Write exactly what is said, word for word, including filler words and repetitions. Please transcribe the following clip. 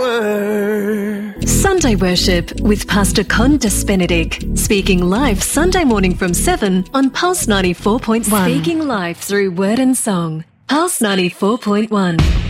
power. Sunday Worship with Pastor Condas Benedict, speaking live Sunday morning from seven on Pulse ninety-four point one. Speaking live through word and song. Pulse ninety-four point one.